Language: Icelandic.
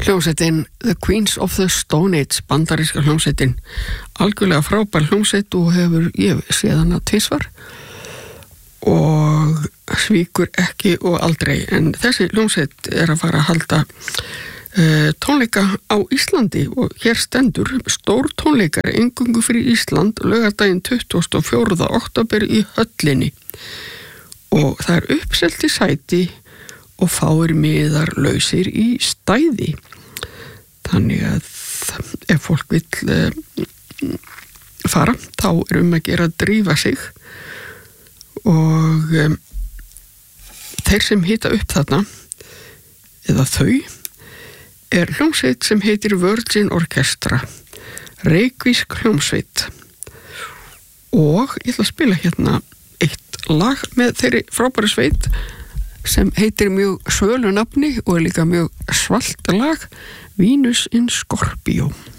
hljómsveitin The Queens of the Stone Age, bandaríska hljómsveitin, algjörlega frábær hljómsveit og hefur ég séð hana tvisvar og svíkur ekki og aldrei, en þessi hljómsveit að fara að halda tónleika á Íslandi og hér stendur stór tónleikar eingöngu fyrir Ísland laugardaginn 24. október í Höllinni og það er uppselt í sæti og fáir miðar lausir í stæði. Þannig að ef fólk vill fara, þá er að gera að drífa sig og þeir sem hita upp þarna, eða þau, er hljómsveit sem heitir Virgin Orchestra, reykvísk hljómsveit og ég ætla að spila hérna eitt lag með þeirri frábæru sveit sem heitir mjög svölu nafni og er líka mjög svalt lag, Venus in Scorpio.